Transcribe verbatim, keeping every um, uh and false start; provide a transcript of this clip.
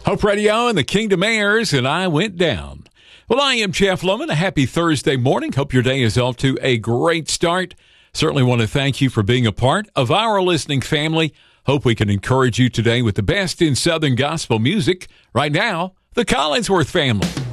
Hope Radio and the Kingdom Heirs, and I went down. Well, I am Jeff Lohman. A happy Thursday morning. Hope your day is off to a great start. Certainly want to thank you for being a part of our listening family. Hope we can encourage you today with the best in Southern gospel music. Right now, the Collinsworth family.